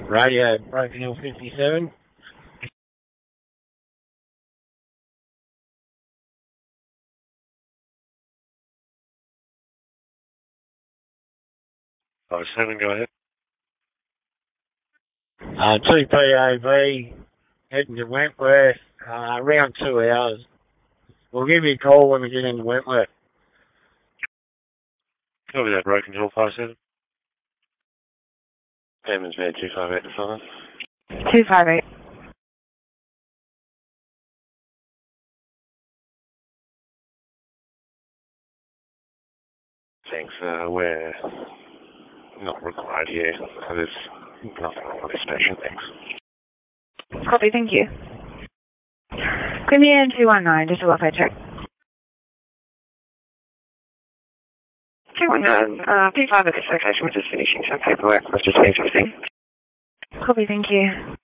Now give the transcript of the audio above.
Radio Broken Hill 57. Oh, 7, go ahead. 2PAV, heading to Wentworth, around 2 hours. We'll give you a call when we get into Wentworth. Copy that, Broken Hill 57. Hammond's Van 258 to 5. 258. Thanks, we're not required here. There's nothing wrong with this station, thanks. Copy, thank you. Premier 219, just a welfare check. 219, P5 at this location, we're just finishing some paperwork. Let's just leave everything. Copy, thank you.